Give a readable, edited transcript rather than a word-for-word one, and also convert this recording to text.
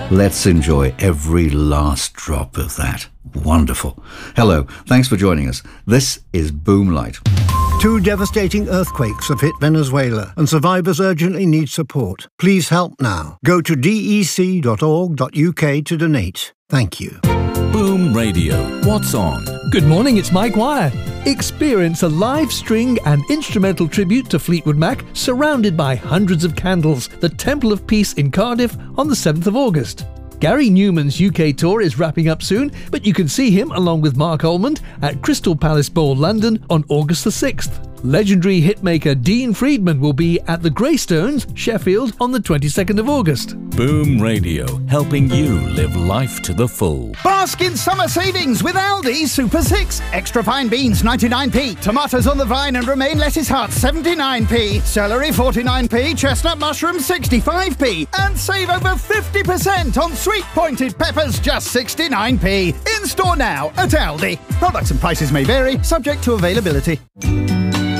Let's enjoy every last drop of that. Wonderful. Hello, thanks for joining us. This is Boomlight. 2 devastating earthquakes have hit Venezuela and survivors urgently need support. Please help now. Go to dec.org.uk to donate. Thank you. Boom Radio. What's on? Good morning, it's Mike Wire. Experience a live string and instrumental tribute to Fleetwood Mac surrounded by hundreds of candles. The Temple of Peace in Cardiff on the 7th of August. Gary Newman's UK tour is wrapping up soon, but you can see him along with Mark Almond at Crystal Palace Ball, London on August the 6th. Legendary hitmaker Dean Friedman will be at the Greystones, Sheffield on the 22nd of August. Boom Radio, helping you live life to the full. Bask in summer savings with Aldi Super 6. Extra fine beans 99p, tomatoes on the vine and romaine lettuce heart 79p, celery 49p, chestnut mushrooms 65p, and save over 50% on sweet pointed peppers just 69p. In store now at Aldi. Products and prices may vary, subject to availability.